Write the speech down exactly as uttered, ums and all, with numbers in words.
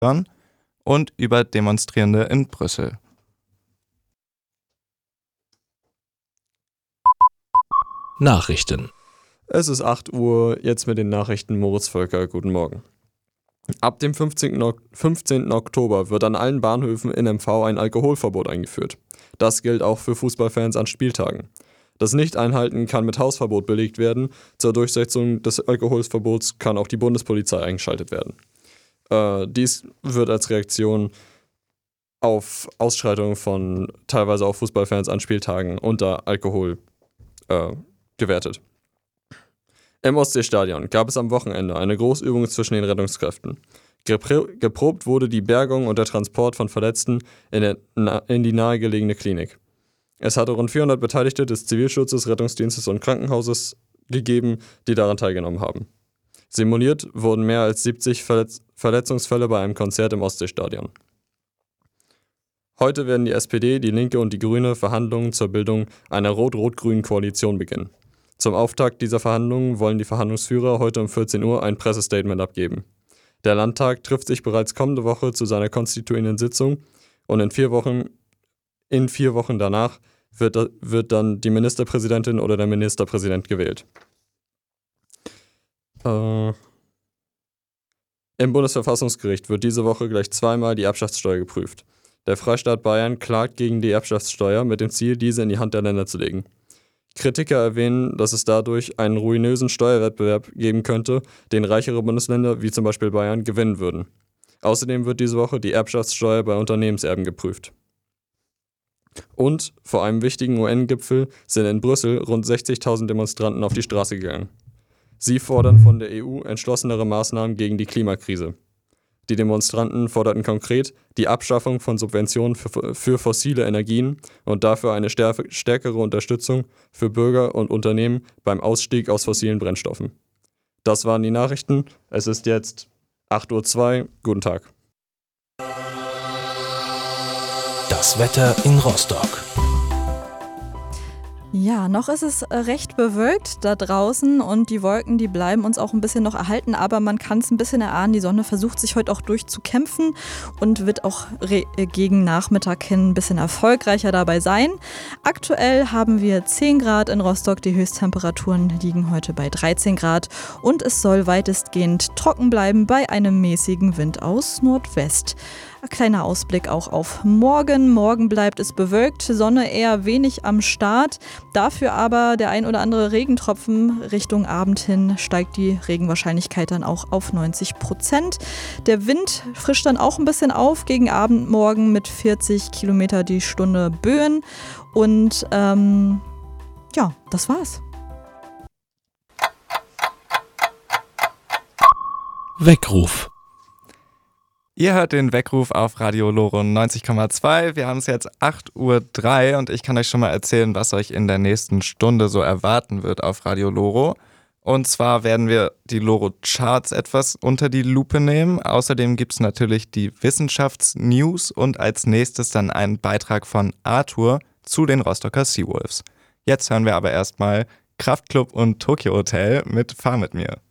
und über Demonstrierende in Brüssel. Nachrichten. Es ist acht Uhr, jetzt mit den Nachrichten Moritz Völker. Guten Morgen. Ab dem fünfzehnten Oktober wird an allen Bahnhöfen in M V ein Alkoholverbot eingeführt. Das gilt auch für Fußballfans an Spieltagen. Das Nicht-Einhalten kann mit Hausverbot belegt werden. Zur Durchsetzung des Alkoholverbots kann auch die Bundespolizei eingeschaltet werden. Äh, dies wird als Reaktion auf Ausschreitungen von teilweise auch Fußballfans an Spieltagen unter Alkohol äh, gewertet. Im Ostseestadion gab es am Wochenende eine Großübung zwischen den Rettungskräften. Gepr- geprobt wurde die Bergung und der Transport von Verletzten in, der, na, in die nahegelegene Klinik. Es hatte rund vierhundert Beteiligte des Zivilschutzes, Rettungsdienstes und Krankenhauses gegeben, die daran teilgenommen haben. Simuliert wurden mehr als siebzig Verletz- Verletzungsfälle bei einem Konzert im Ostseestadion. Heute werden die S P D, die Linke und die Grüne Verhandlungen zur Bildung einer rot-rot-grünen Koalition beginnen. Zum Auftakt dieser Verhandlungen wollen die Verhandlungsführer heute um vierzehn Uhr ein Pressestatement abgeben. Der Landtag trifft sich bereits kommende Woche zu seiner konstituierenden Sitzung und in vier Wochen, in vier Wochen danach wird, wird dann die Ministerpräsidentin oder der Ministerpräsident gewählt. Äh, Im Bundesverfassungsgericht wird diese Woche gleich zweimal die Erbschaftssteuer geprüft. Der Freistaat Bayern klagt gegen die Erbschaftssteuer mit dem Ziel, diese in die Hand der Länder zu legen. Kritiker erwähnen, dass es dadurch einen ruinösen Steuerwettbewerb geben könnte, den reichere Bundesländer, wie zum Beispiel Bayern, gewinnen würden. Außerdem wird diese Woche die Erbschaftssteuer bei Unternehmenserben geprüft. Und vor einem wichtigen U N-Gipfel sind in Brüssel rund sechzigtausend Demonstranten auf die Straße gegangen. Sie fordern von der E U entschlossenere Maßnahmen gegen die Klimakrise. Die Demonstranten forderten konkret die Abschaffung von Subventionen für, für fossile Energien und dafür eine stärkere Unterstützung für Bürger und Unternehmen beim Ausstieg aus fossilen Brennstoffen. Das waren die Nachrichten. Es ist jetzt acht Uhr zwei. Guten Tag. Das Wetter in Rostock. Ja, noch ist es recht bewölkt da draußen und die Wolken, die bleiben uns auch ein bisschen noch erhalten, aber man kann es ein bisschen erahnen, die Sonne versucht sich heute auch durchzukämpfen und wird auch re- gegen Nachmittag hin ein bisschen erfolgreicher dabei sein. Aktuell haben wir zehn Grad in Rostock, die Höchsttemperaturen liegen heute bei dreizehn Grad und es soll weitestgehend trocken bleiben bei einem mäßigen Wind aus Nordwest. Ein kleiner Ausblick auch auf morgen. Morgen bleibt es bewölkt, Sonne eher wenig am Start. Dafür aber der ein oder andere Regentropfen. Richtung Abend hin steigt die Regenwahrscheinlichkeit dann auch auf neunzig Prozent. Der Wind frischt dann auch ein bisschen auf gegen Abend morgen mit vierzig Kilometer die Stunde Böen. Und ähm, ja, das war's. Weckruf. Ihr hört den Weckruf auf Radio Loro neunzig Komma zwei. Wir haben es jetzt acht Uhr drei und ich kann euch schon mal erzählen, was euch in der nächsten Stunde so erwarten wird auf Radio Loro. Und zwar werden wir die Loro Charts etwas unter die Lupe nehmen. Außerdem gibt es natürlich die Wissenschaftsnews und als nächstes dann einen Beitrag von Arthur zu den Rostocker Seawolves. Jetzt hören wir aber erstmal Kraftklub und Tokyo Hotel mit Fahr mit mir.